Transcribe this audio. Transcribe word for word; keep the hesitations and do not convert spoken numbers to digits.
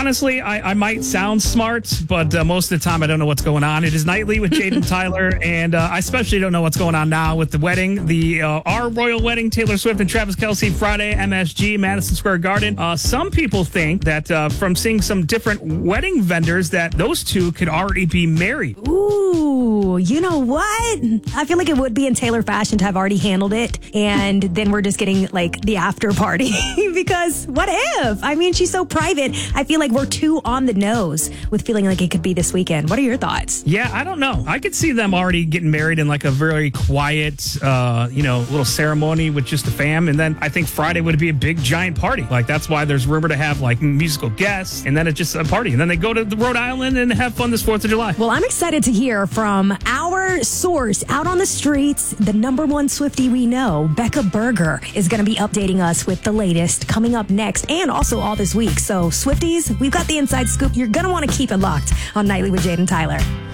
honestly, I, I might sound smart, but uh, most of the time I don't know what's going on. It is Nightly with Jade and Tyler, and uh, I especially don't know what's going on now with the wedding, the uh, our royal wedding, Taylor Swift and Travis Kelce, Friday, M S G, Madison Square Garden. Uh, some people think that uh, from seeing some different wedding vendors that those two could already be married. Ooh, you know what? I feel like it would be in Taylor fashion to have already handled it, and then we're just getting like the after party because what if? I mean, she's so private. I feel like we're too on the nose with feeling like it could be this weekend. What are your thoughts? Yeah, I don't know. I could see them already getting married in like a very quiet, uh, you know, little ceremony with just the fam, and then I think Friday would be a big giant party. Like that's why there's rumor to have like musical guests, and then it's just a party, and then they go to the Rhode Island and have fun this fourth of July. Well, I'm excited to hear from our source out on the streets, the number one Swiftie we know, Becca Berger, is going to be updating us with the latest coming up next and also all this week. So, Swifties, we've got the inside scoop. You're going to want to keep it locked on Nightly with Jade and Tyler.